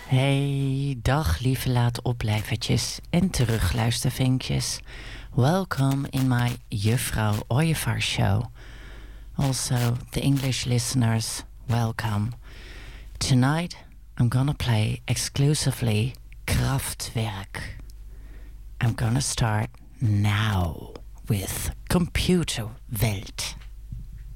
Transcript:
Hey, dag lieve laat-opblijvertjes en terugluistervinkjes. Welcome in my Juffrouw Ooievaar show. Also, the English listeners, welcome. Tonight, I'm gonna play exclusively Kraftwerk. I'm gonna start now with Computerwelt.